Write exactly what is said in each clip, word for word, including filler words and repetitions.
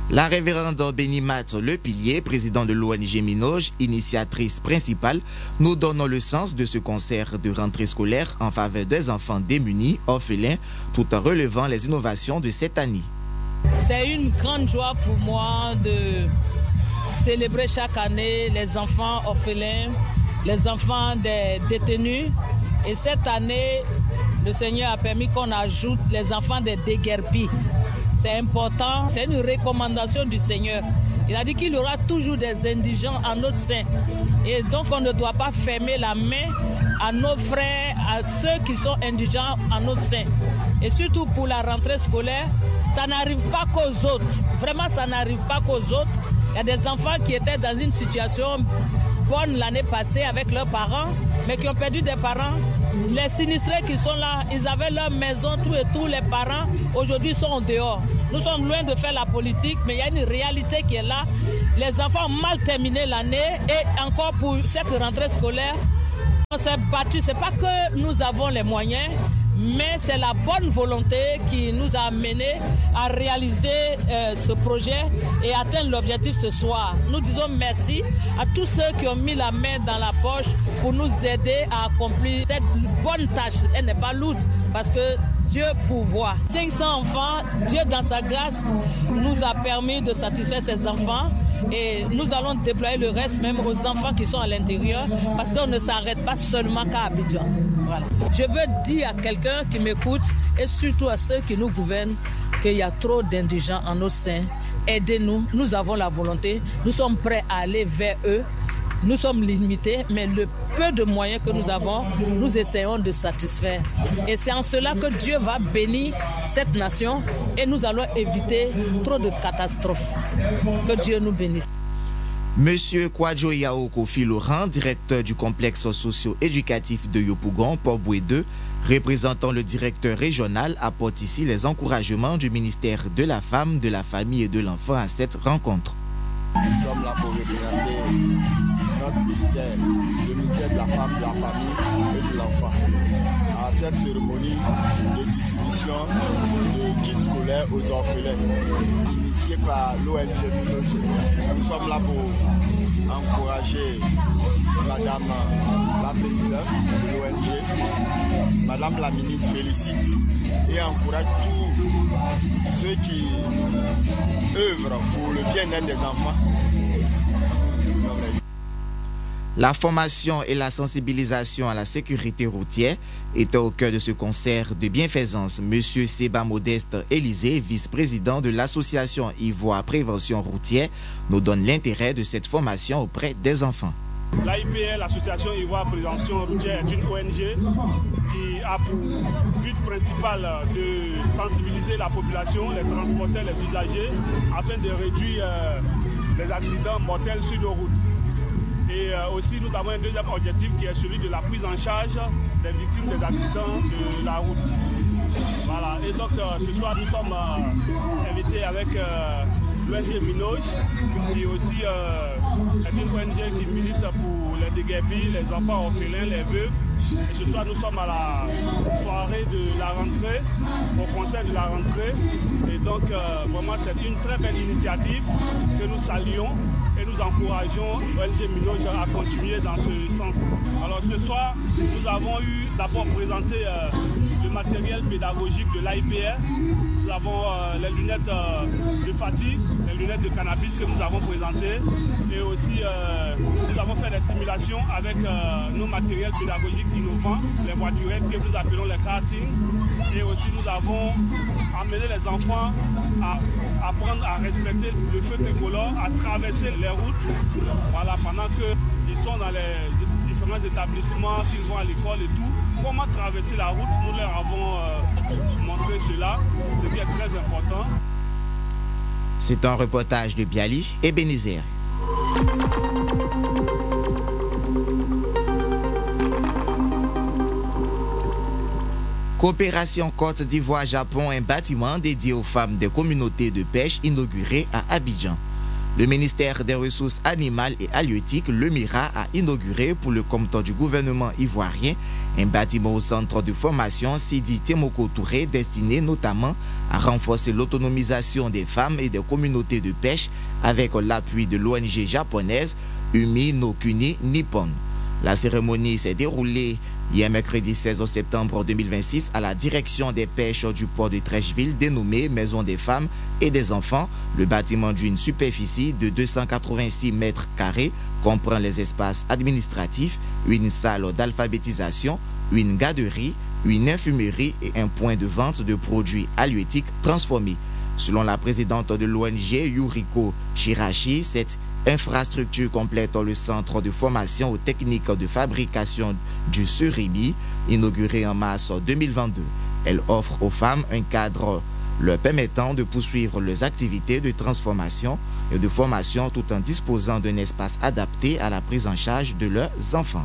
La révérende Benimat Le Pilier, président de l'O N G Minoge, initiatrice principale, nous donne le sens de ce concert de rentrée scolaire en faveur des enfants démunis, orphelins, tout en relevant les innovations de cette année. C'est une grande joie pour moi de célébrer chaque année les enfants orphelins, les enfants des détenus. Et cette année, le Seigneur a permis qu'on ajoute les enfants des déguerpis. C'est important, c'est une recommandation du Seigneur. Il a dit qu'il y aura toujours des indigents en notre sein. Et donc on ne doit pas fermer la main à nos frères, à ceux qui sont indigents en notre sein. Et surtout pour la rentrée scolaire, ça n'arrive pas qu'aux autres. Vraiment, ça n'arrive pas qu'aux autres. Il y a des enfants qui étaient dans une situation bonne l'année passée avec leurs parents, mais qui ont perdu des parents. Les sinistrés qui sont là, ils avaient leur maison, tout et tout, les parents, aujourd'hui sont dehors. Nous sommes loin de faire la politique, mais il y a une réalité qui est là. Les enfants ont mal terminé l'année et encore pour cette rentrée scolaire, on s'est battu. Ce n'est pas que nous avons les moyens, mais c'est la bonne volonté qui nous a amenés à réaliser euh, ce projet et atteindre l'objectif ce soir. Nous disons merci à tous ceux qui ont mis la main dans la poche pour nous aider à accomplir cette bonne tâche. Elle n'est pas lourde parce que Dieu pourvoit. cinq cents enfants, Dieu dans sa grâce nous a permis de satisfaire ces enfants. Et nous allons déployer le reste même aux enfants qui sont à l'intérieur parce qu'on ne s'arrête pas seulement qu'à Abidjan. Voilà. Je veux dire à quelqu'un qui m'écoute et surtout à ceux qui nous gouvernent qu'il y a trop d'indigents en nos seins. Aidez-nous, nous avons la volonté, nous sommes prêts à aller vers eux. Nous sommes limités, mais le peu de moyens que nous avons, nous essayons de satisfaire. Et c'est en cela que Dieu va bénir cette nation et nous allons éviter trop de catastrophes. Que Dieu nous bénisse. Monsieur Kwadjo Yao Kofi Laurent, directeur du complexe socio-éducatif de Yopougon, Port-Boué deux, représentant le directeur régional, apporte ici les encouragements du ministère de la Femme, de la Famille et de l'Enfant à cette rencontre. Nous sommes là pour représenter notre ministère, le ministère de la Femme, de la Famille et de l'Enfant, à cette cérémonie de distribution de kits scolaires aux orphelins, initiée par l'O N G Minoge. Nous sommes là pour encourager Madame la présidente de l'O N G, Madame la ministre félicite et encourage tous ceux qui œuvrent pour le bien-être des enfants. La formation et la sensibilisation à la sécurité routière étaient au cœur de ce concert de bienfaisance. Monsieur Seba Modeste Élysée, vice-président de l'association Ivoire Prévention Routière, nous donne l'intérêt de cette formation auprès des enfants. L'A I P R, l'association Ivoire Prévention Routière, est une O N G qui a pour but principal de sensibiliser la population, les transporteurs, les usagers, afin de réduire euh, les accidents mortels sur nos routes. Et euh, aussi, nous avons un deuxième objectif qui est celui de la prise en charge des victimes des accidents de la route. Voilà. Et donc, euh, ce soir, nous sommes euh, invités avec euh, l'O N G Minoge, qui est aussi euh, une O N G qui milite pour les déguerpis, les enfants orphelins, les veuves. Et ce soir, nous sommes à la soirée de la rentrée, au concert de la rentrée. Et donc, euh, vraiment, c'est une très belle initiative que nous saluons et nous encourageons l'O N G Minoge à continuer dans ce sens. Alors, ce soir, nous avons eu d'abord présenté euh, le matériel pédagogique de l'A I P R. Nous avons euh, les lunettes euh, de fatigue, les lunettes de cannabis que nous avons présentées. Et aussi, euh, nous avons fait des simulations avec euh, nos matériels pédagogiques innovants, les voiturettes que nous appelons les karting. Et aussi, nous avons amené les enfants à apprendre à respecter le feu tricolore, à traverser les routes, voilà, pendant qu'ils sont dans les différents établissements, qu'ils vont à l'école et tout. Comment traverser la route, nous leur avons euh, montré cela, ce qui est très important. C'est un reportage de Biali et Bénézère. Coopération Côte d'Ivoire-Japon, un bâtiment dédié aux femmes des communautés de pêche inauguré à Abidjan. Le ministère des Ressources animales et halieutiques, le MIRA, a inauguré pour le compte du gouvernement ivoirien Un bâtiment au centre de formation Sidi Temoko Touré destiné notamment à renforcer l'autonomisation des femmes et des communautés de pêche avec l'appui de l'O N G japonaise Umi no Kuni Nippon. La cérémonie s'est déroulée hier mercredi seize septembre deux mille vingt-six à la direction des pêches du port de Trècheville dénommée Maison des femmes et des enfants. Le bâtiment d'une superficie de deux cent quatre-vingt-six mètres carrés comprend les espaces administratifs, une salle d'alphabétisation, une garderie, une infumerie et un point de vente de produits halieutiques transformés. Selon la présidente de l'O N G, Yuriko Shirashi, cette infrastructure complète le centre de formation aux techniques de fabrication du surimi, inauguré en mars deux mille vingt-deux. Elle offre aux femmes un cadre leur permettant de poursuivre leurs activités de transformation et de formation tout en disposant d'un espace adapté à la prise en charge de leurs enfants.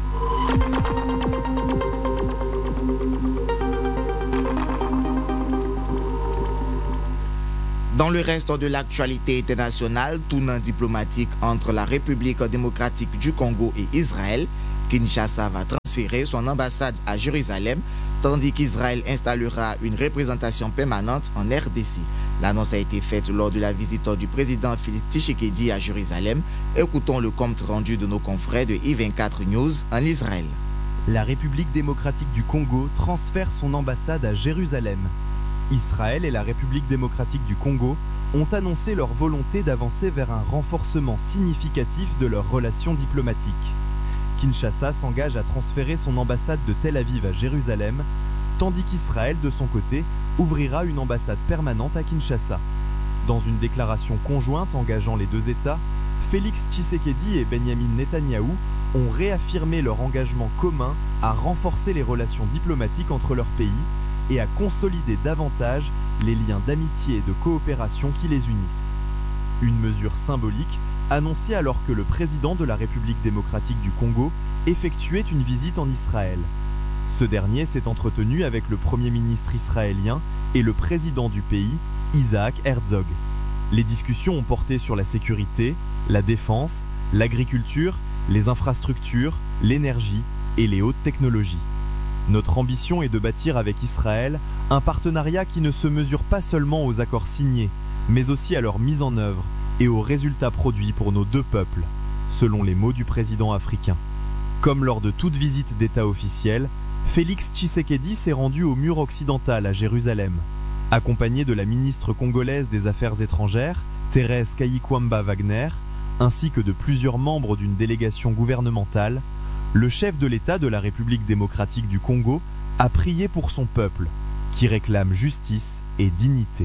Dans le reste de l'actualité internationale, tournant diplomatique entre la République démocratique du Congo et Israël, Kinshasa va transférer son ambassade à Jérusalem, tandis qu'Israël installera une représentation permanente en R D C. L'annonce a été faite lors de la visite du président Félix Tshisekedi à Jérusalem. Écoutons le compte rendu de nos confrères de I vingt-quatre News en Israël. La République démocratique du Congo transfère son ambassade à Jérusalem. Israël et la République démocratique du Congo ont annoncé leur volonté d'avancer vers un renforcement significatif de leurs relations diplomatiques. Kinshasa s'engage à transférer son ambassade de Tel Aviv à Jérusalem, tandis qu'Israël, de son côté, ouvrira une ambassade permanente à Kinshasa. Dans une déclaration conjointe engageant les deux États, Félix Tshisekedi et Benyamin Netanyahou ont réaffirmé leur engagement commun à renforcer les relations diplomatiques entre leurs pays et à consolider davantage les liens d'amitié et de coopération qui les unissent. Une mesure symbolique annoncée alors que le président de la République démocratique du Congo effectuait une visite en Israël. Ce dernier s'est entretenu avec le Premier ministre israélien et le président du pays, Isaac Herzog. Les discussions ont porté sur la sécurité, la défense, l'agriculture, les infrastructures, l'énergie et les hautes technologies. Notre ambition est de bâtir avec Israël un partenariat qui ne se mesure pas seulement aux accords signés, mais aussi à leur mise en œuvre et aux résultats produits pour nos deux peuples, selon les mots du président africain. Comme lors de toute visite d'État officielle, Félix Tshisekedi s'est rendu au mur occidental à Jérusalem. Accompagné de la ministre congolaise des Affaires étrangères, Thérèse Kayikwamba Wagner, ainsi que de plusieurs membres d'une délégation gouvernementale, le chef de l'État de la République démocratique du Congo a prié pour son peuple, qui réclame justice et dignité.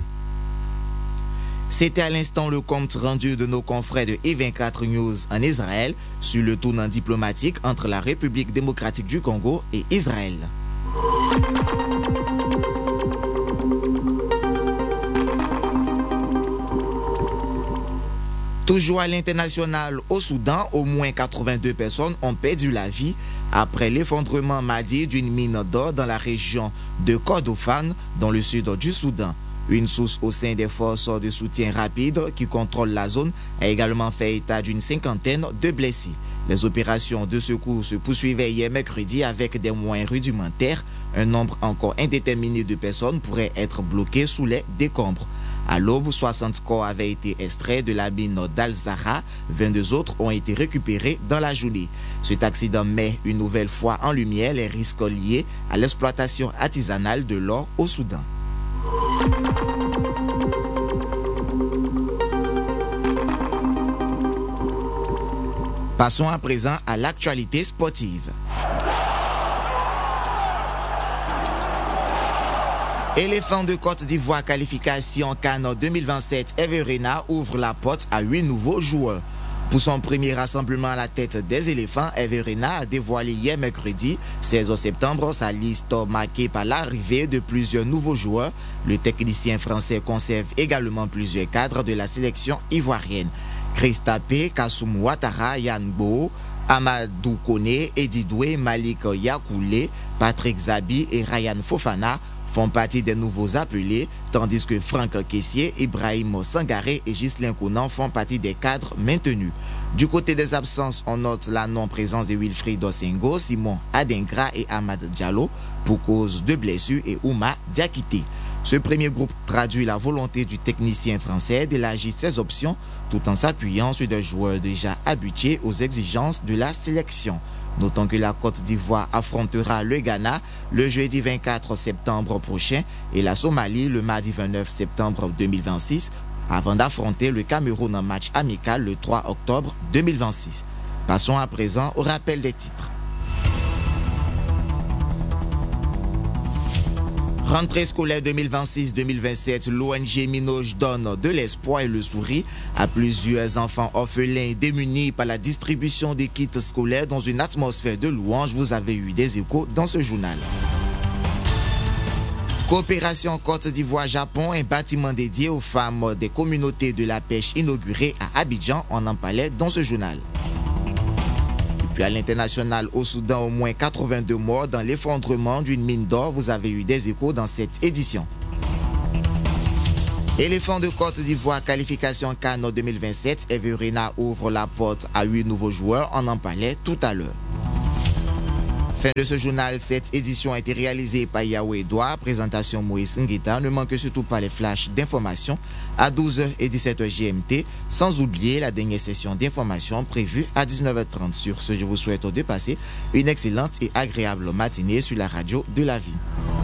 C'était à l'instant le compte rendu de nos confrères de I vingt-quatre News en Israël sur le tournant diplomatique entre la République démocratique du Congo et Israël. Toujours à l'international au Soudan, au moins quatre-vingt-deux personnes ont perdu la vie après l'effondrement mardi d'une mine d'or dans la région de Kordofan, dans le sud du Soudan. Une source au sein des forces de soutien rapide qui contrôlent la zone a également fait état d'une cinquantaine de blessés. Les opérations de secours se poursuivaient hier mercredi avec des moyens rudimentaires. Un nombre encore indéterminé de personnes pourrait être bloqué sous les décombres. À l'aube, soixante corps avaient été extraits de la mine d'Al-Zahra, vingt-deux autres ont été récupérés dans la journée. Cet accident met une nouvelle fois en lumière les risques liés à l'exploitation artisanale de l'or au Soudan. Passons à présent à l'actualité sportive. Éléphant de Côte d'Ivoire qualification CAN deux mille vingt-sept, Hervé Renard ouvre la porte à huit nouveaux joueurs. Pour son premier rassemblement à la tête des éléphants, Hervé Renard a dévoilé hier mercredi seize septembre sa liste marquée par l'arrivée de plusieurs nouveaux joueurs. Le technicien français conserve également plusieurs cadres de la sélection ivoirienne. Christapé, Kassoum Ouattara, Yann Bo, Amadou Kone, Edi Doué, Malik Yakoulé, Patrick Zabi et Ryan Fofana font partie des nouveaux appelés, tandis que Franck Kessier, Ibrahim Sangaré et Ghislain Conan font partie des cadres maintenus. Du côté des absences, on note la non-présence de Wilfried Osengo, Simon Adengra et Ahmad Diallo pour cause de blessures et Ouma Diakité. Ce premier groupe traduit la volonté du technicien français d'élargir ses options tout en s'appuyant sur des joueurs déjà habitués aux exigences de la sélection. Notons que la Côte d'Ivoire affrontera le Ghana le jeudi vingt-quatre septembre prochain et la Somalie le mardi vingt-neuf septembre deux mille vingt-six avant d'affronter le Cameroun en match amical le trois octobre deux mille vingt-six. Passons à présent au rappel des titres. Rentrée scolaire deux mille vingt-six deux mille vingt-sept, l'O N G Minoge donne de l'espoir et le sourire à plusieurs enfants orphelins démunis par la distribution des kits scolaires dans une atmosphère de louange. Vous avez eu des échos dans ce journal. Coopération Côte d'Ivoire-Japon, un bâtiment dédié aux femmes des communautés de la pêche inauguré à Abidjan, on en parlait dans ce journal. Puis à l'international, au Soudan, au moins quatre-vingt-deux morts dans l'effondrement d'une mine d'or. Vous avez eu des échos dans cette édition. Éléphant de Côte d'Ivoire, qualification CAN deux mille vingt-sept. Everina ouvre la porte à huit nouveaux joueurs. On en parlait tout à l'heure. Fin de ce journal, cette édition a été réalisée par Yahweh Edouard. Présentation Moïse Ngueta. Ne manquez surtout pas les flashs d'information à douze heures et dix-sept heures G M T, sans oublier la dernière session d'information prévue à dix-neuf heures trente. Sur ce, je vous souhaite de passer une excellente et agréable matinée sur la radio de la vie.